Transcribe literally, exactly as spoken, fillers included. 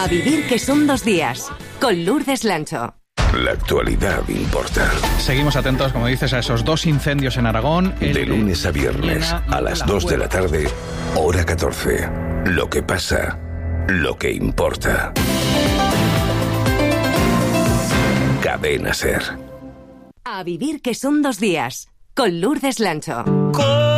A vivir que son dos días, con Lourdes Lancho. La actualidad importa. Seguimos atentos, como dices, a esos dos incendios en Aragón. De lunes a viernes, a las dos de la tarde, hora catorce. Lo que pasa, lo que importa. Cadena SER. A vivir que son dos días, con Lourdes Lancho. Con